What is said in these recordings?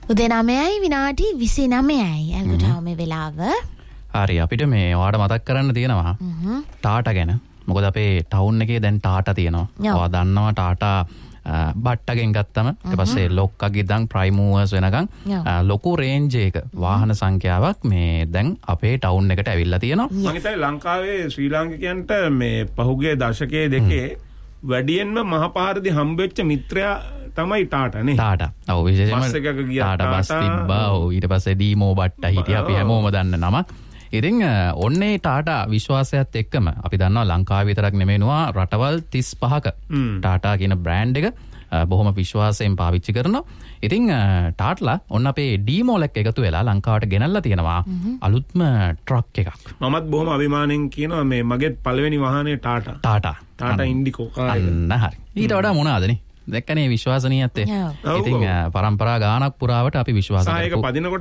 උදේ 9යි විනාඩි 29යි ඇල්ගටාව මේ වෙලාව. හරි අපිට මේ ඔයාලට මතක් කරන්න තියෙනවා ටාටා ගැන. මොකද අපේ ටවුන් එකේ දැන් ටාටා තියෙනවා. ඔයා දන්නවා ටාටා බට්ටගෙන් ගත්තම ඊට පස්සේ ලොක්කගේ ඉඳන් ප්‍රයිම් මූවර්ස් වෙනකන් ලොකු රේන්ජ් එක වාහන සංඛ්‍යාවක් මේ දැන් අපේ ටවුන් එකට ඇවිල්ලා තියෙනවා. මම හිතන්නේ ලංකාවේ ශ්‍රී ලාංකිකයන්ට මේ පහුගිය දශකයේ දෙකේ වැඩියෙන්ම මහපාරදී හම්බෙච්ච මිත්‍රයා තමයි ටාටා නේ. ටාටා. ඔව් විශේෂයෙන්ම බස් එකක ගියා ටාටා බස් තිබ්බා. ඔව් ඊට පස්සේ ඩීමෝ බට්ටා හිටියා. අපි හැමෝම දන්න නමක්. ඉතින් ඔන්නේ ටාටා විශ්වාසයත් එක්කම අපි දන්නවා ලංකාවේ විතරක් නෙමෙයිනවා රටවල් 35ක ටාටා කියන බ්‍රෑන්ඩ් එක බොහොම විශ්වාසයෙන් පාවිච්චි කරනවා. ඉතින් ටාටලා ඔන්න අපේ ඩීමෝලෙක් එකතු වෙලා ලංකාවට ගෙනල්ලා තියෙනවා අලුත්ම ට්‍රක් එකක්. මමත් බොහොම අභිමාණයෙන් කියනවා මේ මගේ පළවෙනි වාහනේ ටාටා ඉන්ඩිකෝ කාර් එක. හරි. ඊට වඩා මොනවාදනේ? දැක්කනේ විශ්වාසනීයත්වය. ඉතින් පරම්පරා ගානක් පුරාවට අපි විශ්වාස කරමු. ඒක පදිනකොට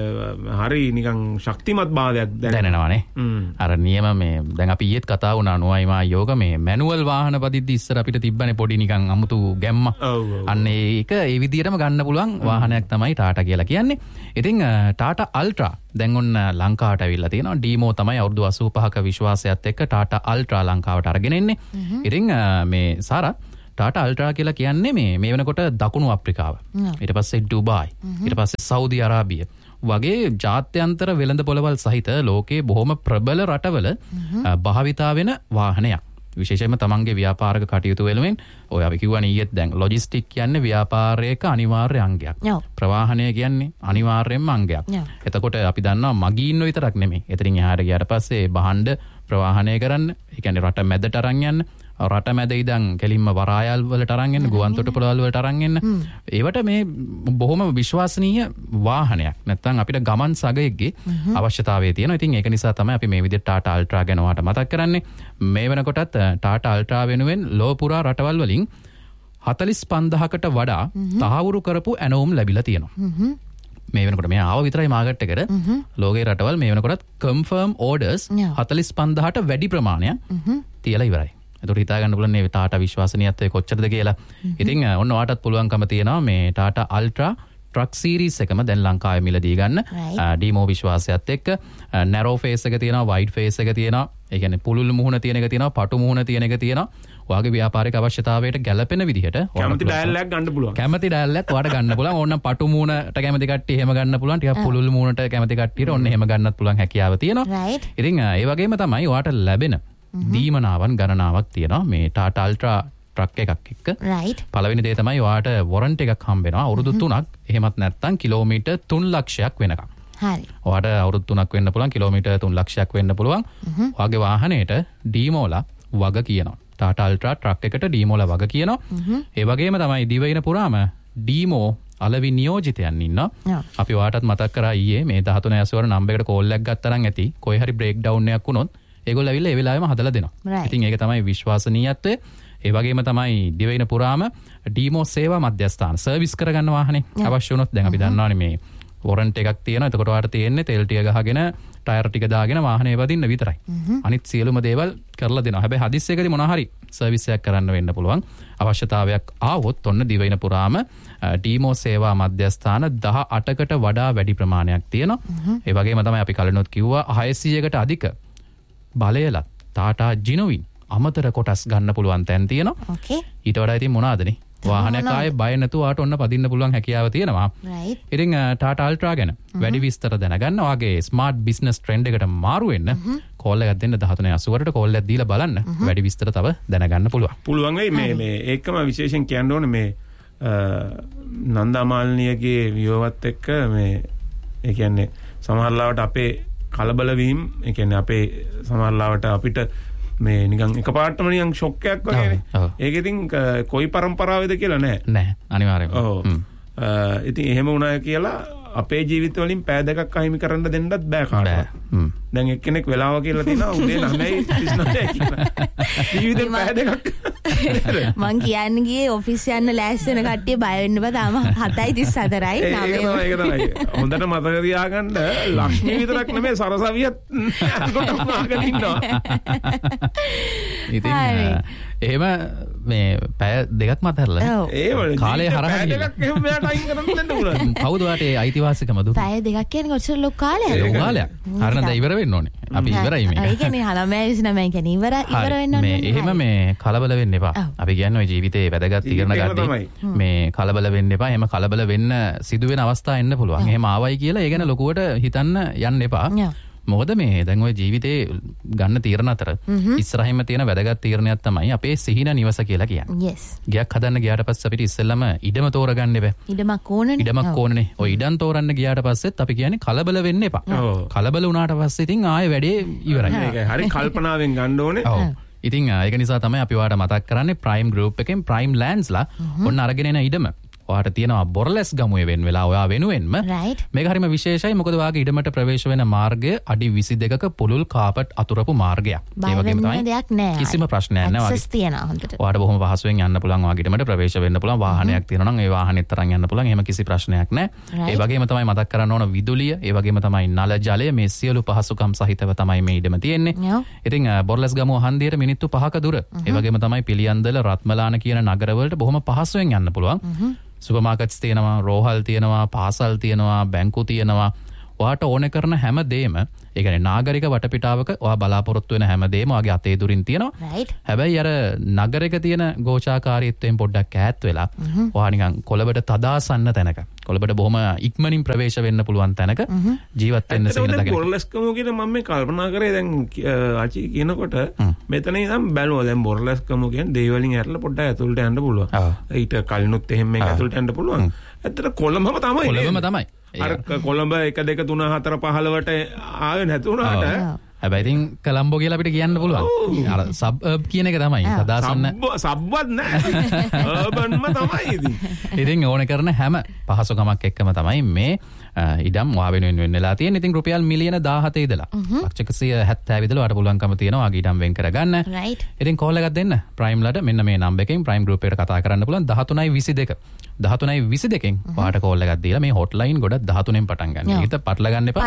හරි නිකන් ශක්තිමත් භාවයක් දැනෙනවානේ. අර නියම මේ දැන් අපි ඊයේත් කතා වුණා නොවයිමා යෝග මේ මැනුවල් වාහන පදිද්දි ඉස්සර අපිට තිබ්බනේ පොඩි නිකන් අමුතු ගැම්ම. අන්න ඒක ඒ විදිහටම ගන්න පුළුවන් වාහනයක් තමයි ටාටා කියලා කියන්නේ. ඉතින් ටාටා අල්ට්‍රා දැන් ඔන්න ලංකාවට ඇවිල්ලා තියෙනවා. ඩීමෝ තමයි අවුරුදු 85ක විශ්වාසයත් එක්ක ටාටා අල්ට්‍රා ලංකාවට අරගෙන එන්නේ. ඉතින් මේ සාරා ටාටා අල්ට්‍රා කියලා කියන්නේ මේ වෙනකොට දකුණු අප්‍රිකාව. ඊට පස්සේ ඩුබායි. ඊට පස්සේ සෞදි අරාබිය වගේ ජාත්‍යන්තර වෙළඳ පොළවල් සහිත ලෝකයේ බොහොම ප්‍රබල රටවල භාවිතා වෙන වාහනයක්. විශේෂයෙන්ම තමන්ගේ ව්‍යාපාරික කටයුතු වෙනුවෙන් ඔය අපි කියවනේ ඊයේත් දැන් ලොජිස්ටික් කියන්නේ ව්‍යාපාරයක අනිවාර්ය අංගයක්. ප්‍රවාහනය කියන්නේ අනිවාර්යෙන්ම අංගයක්. එතකොට අපි දන්නවා මගීන්ව විතරක් නෙමෙයි. එතනින් එහාට ගියාට පස්සේ භාණ්ඩ ප්‍රවාහනය කරන්න, ඒ කියන්නේ රට මැදට අරන් යන්න, රට මැද ඉඳන් කෙලින්ම වරායල් වලට අරන් එන්න, ගුවන් තොටුපළවල් වලට අරන් එන්න. ඒවට මේ බොහොම විශ්වාසනීය වාහනයක්. නැත්නම් අපිට ගමන් සගයෙක්ගේ අවශ්‍යතාවය තියෙනවා. ඉතින් ඒක නිසා තමයි අපි මේ විදිහට ටාටා අල්ට්‍රා ගැන ඔයාලට මතක් කරන්නේ. මේ වෙනකොටත් ටාටා අල්ට්‍රා වෙනුවෙන් ලෝ පුරා රටවල් වලින් 45000කට වඩා තහවුරු කරපු ඇනෝම් ලැබිලා තියෙනවා. මේ වෙනකොට මේ ආව විතරයි මාකට් එකට. ලෝකේ රටවල් මේ වෙනකොටත් කන්ෆර්ම් ඕඩර්ස් 45000ට වැඩි ප්‍රමාණයක් තියලා ඉවරයි. එතකොට හිතා ගන්න පුළුවන් මේ ටාටා විශ්වාසනීයත්වය කොච්චරද කියලා. ඉතින් ඔන්න ඔයාටත් පුළුවන්කම තියෙනවා මේ ටාටා අල්ට්‍රා ට්‍රක් සීරීස් එකම දැන් ලංකාවේ මිලදී ගන්න. ඩීමෝ විශ්වාසයත් එක්ක නැරෝ ෆේස් එක තියෙනවා, වයිඩ් ෆේස් එක තියෙනවා. ඒ කියන්නේ පුළුල් මුහුණ තියෙන එක තියෙනවා, පටු මුහුණ තියෙන එක තියෙනවා. ඔයාගේ ව්‍යාපාරික අවශ්‍යතාවයට ගැළපෙන විදිහට කැමති ඩයල් එකක් ගන්න පුළුවන්. කැමති ඩයල් එකක් ඔයාට ගන්න පුළුවන්. ඕන්න පටු මුහුණට කැමති කට්ටිය එහෙම ගන්න පුළුවන්. ටිකක් පුළුල් මුහුණට කැමති කට්ටියට ඕන්න එහෙම ගන්නත් පුළුවන් හැකියාව තියෙනවා. ඉතින් ඒ වගේම තමයි ඔයාට ලැබෙන දීමනාවන් ගණනාවක් තියෙනවා මේ ටාටා අල්ට්‍රා ට්‍රක් එකක් එක්ක. පළවෙනි දේ තමයි ඔයාට වොරන්ටි එකක් හම්බ වෙනවා අවුරුදු 3ක්. එහෙමත් නැත්නම් කිලෝමීටර් 3 ලක්ෂයක් වෙනකම්. හරි. ඔයාට අවුරුදු 3ක් වෙන්න පුළුවන්, කිලෝමීටර් 3 ලක්ෂයක් වෙන්න පුළුවන්. ඔයාගේ වාහනේට ඩීමෝලා වග කියනවා. ටාටා අල්ට්‍රා ට්‍රක් එකට ඩීමෝලා වග කියනවා. ඒ වගේම තමයි දිවයින පුරාම ඩීමෝ අලවි නියෝජිතයන් ඉන්නවා. අපි ඔයාටත් මතක් කරා ඊයේ මේ 1380 වර නම්බර් එකට කෝල් එකක් ගත්තා නම් ඇති. කොයි හරි බ්‍රේක් ඩවුන් එකක් වුණොත් ඒගොල්ලෝ ඇවිල්ලා ඒ වෙලාවෙම හදලා දෙනවා. ඉතින් ඒක තමයි විශ්වාසනීයත්වය. ඒ වගේම තමයි දිවයින පුරාම ඩීමෝ සේවා මධ්‍යස්ථාන සර්විස් කරගන්න වාහනේ අවශ්‍ය වුණොත් දැන් අපි දන්නවානේ මේ වොරන්ටි එකක් තියෙනවා. එතකොට ඔයාලට තියෙන්නේ තෙල් ටික ගහගෙන ටයර් ටික දාගෙන වාහනේ වදින්න විතරයි. අනිත් සියලුම දේවල් කරලා දෙනවා. හැබැයි හදිස්සියකදී මොනවා හරි සර්විස් එකක් කරන්න වෙන්න පුළුවන්. අවශ්‍යතාවයක් ආවොත් ඔන්න දිවයින පුරාම ඩීමෝ සේවා මධ්‍යස්ථාන 18කට වඩා වැඩි ප්‍රමාණයක් තියෙනවා. ඒ වගේම තමයි අපි කලිනුත් කිව්වා 600කට අධික බලයලත් ටාටා ජිනෝවින් අමතර කොටස් ගන්න පුළුවන් තැන් තියෙනවා. ඊට වඩා ඉතින් මොනවාදනේ? වාහනයක් ආයේ බය නැතුව ආට ඔන්න පදින්න පුළුවන් හැකියාව තියෙනවා. ඉතින් ටාටා අල්ට්‍රා ගැන වැඩි විස්තර දැනගන්න ඔයාගේ ස්මාර්ට් බිස්නස් ට්‍රෙන්ඩ් එකට මාරු වෙන්න කෝල් එකක් දෙන්න 1380ට කෝල් එකක් දීලා බලන්න වැඩි විස්තර තව දැනගන්න පුළුවන්. පුළුවන් වෙයි මේ ඒකම විශේෂයෙන් කියන්න ඕනේ මේ නන්දාමාලිනියගේ වියෝවත් එක්ක මේ ඒ කියන්නේ සමහරවිට අපේ කලබල වීම ඒ කියන්නේ අපේ සමහරවිට අපිට මේ නිකන් එකපාරටම නිකන් ෂොක් එකක් වගේනේ. ඒක ඉතින් කොයි පරම්පරාවේද කියලා නෑ අනිවාර්යයෙන්ම. ඔව්. ඉතින් එහෙම වුණා කියලා අපේ ජීවිත වලින් පෑ දෙකක් අහිමි කරන්න දෙන්නත් බෑ කාටවත්. දැන් එක්කෙනෙක් වෙලාව කියලා තියෙනවා උදේ 9:39 කියලා. ජීවිතේ පෑ දෙකක්. මං කියන්නේ ගියේ ඔෆිස් යන්න ලෑස්ති වෙන කට්ටිය බය වෙන්න බෑ. තාම 7:34යි 9. ඒක තමයි. හොඳට මතක තියාගන්න ලක්ෂ්මී විතරක් නෙමෙයි සරසවියත් කොටම අහගෙන ඉන්නවා. ඉතින් එහෙම මේ පැය දෙකක් මතරලා කාලේ හරහා කවුද වාට ඒ අයිතිවාසිකම දුන්නේ? පැය දෙකක් කියන්නේ ඔච්චර ලොකු කාලයක්. ලොකු කාලයක්. හරියට දැන් ඉවර වෙන්න ඕනේ. අපි ඉවරයි මේක. ඒ කියන්නේ 9:29 කියන්නේ ඉවර වෙන්න ඕනේ. මේ එහෙම මේ කලබල වෙන්න එපා. අපි කියන්නේ ඔය ජීවිතේ වැදගත් ඉගෙන ගන්න මේ කලබල වෙන්න එපා. එහෙම කලබල වෙන්න සිදුවෙන අවස්ථා එන්න පුළුවන්. එහෙම ආවයි කියලා ඒ ගැන ලොකුවට හිතන්න යන්න එපා. මොකද මේ දැන් ඔය ජීවිතේ ගන්න තීරණ අතර ඉස්සරහින්ම තියෙන වැදගත් තීරණයක් තමයි අපේ සිහින නිවස කියලා කියන්නේ. yes. ගයක් හදන්න ගියාට පස්සේ අපිට ඉස්සෙල්ලම ඉඩම තෝරගන්න එපා. ඉඩමක් ඕනනේ. ඉඩමක් ඕනනේ. ඔය ඉඩම් තෝරන්න ගියාට පස්සෙත් අපි කියන්නේ කලබල වෙන්න එපා. කලබල වුණාට පස්සේ ඉතින් ආයේ වැඩේ ඉවරයි. ඒකයි. හරි කල්පනාවෙන් ගන්න ඕනේ. ඔව්. ඉතින් ඒක නිසා තමයි අපි ඔයාලට මතක් කරන්නේ ප්‍රයිම් ගෲප් එකෙන් ප්‍රයිම් ලෑන්ඩ්ස්ලා ඔන්න අරගෙන එන ඉඩම. ඔයාට තියෙනවා බොරලැස් ගමුවේ වෙන වෙලා ඔයා වෙනුවෙන්ම මේක හරිම විශේෂයි. මොකද ඔයාගේ ඉඩමට ප්‍රවේශ වෙන මාර්ගය අඩි 22ක පුළුල් කාපට් අතුරපු මාර්ගයක්. ඒ වගේම තමයි කිසිම ප්‍රශ්නයක් නැහැ. ඔයාට බොහොම පහසුවෙන් යන්න පුළුවන්. ඔයාගේ ඉඩමට ප්‍රවේශ වෙන්න පුළුවන්. වාහනයක් තියෙනවා නම් ඒ වාහනේත් තරම් යන්න පුළුවන්. එහෙම කිසි ප්‍රශ්නයක් නැහැ. ඒ වගේම තමයි මතක් කරන්න ඕන විදුලිය, ඒ වගේම තමයි නල ජලය, මේ සියලු පහසුකම් සහිතව තමයි මේ ඉඩම තියෙන්නේ. ඉතින් බොරලැස් ගමුව හන්දියට මිනිත්තු 5ක දුර. ඒ වගේම තමයි පිළියන්දල, රත්මලාන කියන නගරවලට බොහොම පහසුවෙන් යන්න පුළුවන්. සුපර් මාකට්ස් තියෙනවා, රෝහල් තියෙනවා, පාසල් තියෙනවා, බැංකු තියෙනවා. ඔයාට ඕන කරන හැම දෙයක්ම, ඒ කියන්නේ නාගරික වටපිටාවක ඔයා බලාපොරොත්තු වෙන හැම දෙයක්ම ඔයාගේ අතේ දුරින් තියෙනවා. හැබැයි අර නගරයක තියෙන ගෝචාකාරීත්වයෙන් පොඩ්ඩක් ඈත් වෙලා ඔයා නිකන් කොළඹට තදාසන්න තැනක, කොළඹට බොහොම ඉක්මනින් ප්‍රවේශ වෙන්න පුළුවන් තැනක ජීවත් වෙන්න සිහින දගෙන. බොරලැස්කම කියන මම මේ කල්පනා කරේ දැන් ආචි කියනකොට මෙතන ඉඳන් බැලුවා දැන් බොරලැස්කම කියන්නේ දේවලින් ඇරලා පොඩ්ඩක් ඇතුළට යන්න පුළුවන්. ඊට කලිනුත් එහෙම මේක ඇතුළට යන්න පුළුවන්. ඇත්තට කොළඹම තමයි. කොළඹම තමයි. අර කොළඹ 1 2 3 4 15ට ආවේ නැතුණාට හැබැයි ඉතින් කොළඹ කියලා අපිට කියන්න පුළුවන්. අර සබ් කියන එක තමයි. සදාසන්න සබ්වත් නැහැ. අර්බන්ම තමයි ඉතින්. ඉතින් ඕන කරන හැම පහසුකමක් එක්කම තමයි මේ ඉඩම් ඔයා වෙනුවෙන් වෙන්නලා තියෙන. ඉතින් රුපියල් මිලියන 17 ඉදලා ලක්ෂ 170 ඉදලා ඔයාට පුළුවන්කම තියෙනවා ඔයාගේ ඉඩම් වෙන් කරගන්න. ඉතින් කෝල් එකක් දෙන්න ප්‍රයිම් ලට. මෙන්න මේ නම්බර් එකෙන් ප්‍රයිම් ගෲප් එකට කතා කරන්න පුළුවන් 13:22. 13:22 ඔයාට කෝල් එකක් දීලා මේ හොට්ලයින් ගොඩ 13න් පටන් ගන්න. ඒකට පටල ගන්න එපා.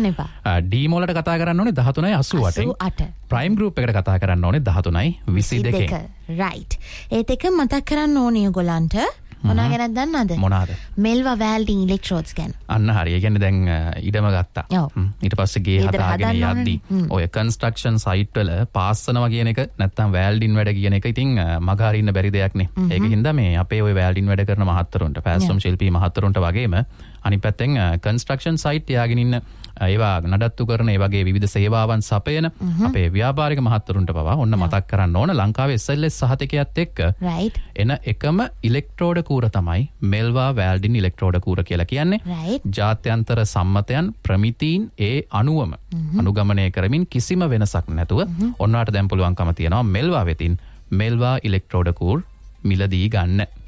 ඩී මෝලට කතා කරන්න ඕනේ 13:88. ප්‍රයිම් ගෲප් එකට කතා කරන්න ඕනේ 13:22. රයිට්. ඒත් එක මතක් කරන්න ඕනේ ඔයගොල්ලන්ට. මොනවා ගැනද දන්නවද? මොනවාද? මෙල්වා වැල්ඩින් ඉලෙක්ට්‍රෝඩ්ස් ගැන. අන්න හරි. ඒ කියන්නේ දැන් ඉඩම ගත්තා. ඊට පස්සේ ගේ හදාගෙන යද්දි ඔය කන්ස්ට්‍රක්ෂන් සයිට් වල පාස්සනවා කියන එක නැත්තම් වැල්ඩින් වැඩ කියන එක ඉතින් මග හරින්න බැරි දෙයක් නේ. ඒකින්ද මේ අපේ ඔය වැල්ඩින් වැඩ කරන මහත්තරුන්ට, පෑස්සම් ශිල්පී මහත්තරුන්ට වගේම අනිත් පැත්තෙන් කන්ස්ට්‍රක්ෂන් සයිට් යාගෙන ඉන්න ඒවා නඩත්තු කරන ඒ වගේ විවිධ සේවාවන් සපයන අපේ ව්‍යාපාරික මහත්තරුන්ට පවා ඔන්න මතක් කරන්න ඕන ලංකාවේ SLS සහතිකයත් එක්ක එන එකම ඉලෙක්ට්‍රෝඩ කූර තමයි මෙල්වා වැල්ඩින් ඉලෙක්ට්‍රෝඩ කූර කියලා කියන්නේ. ජාත්‍යන්තර සම්මතයන් ප්‍රමිතීන් ඒ අනුවම අනුගමනය කරමින් කිසිම වෙනසක් නැතුව ඔන්නට දැන් පුළුවන්කම තියෙනවා මෙල්වා වෙතින් මෙල්වා ඉලෙක්ට්‍රෝඩ කූර් මිලදී ගන්න.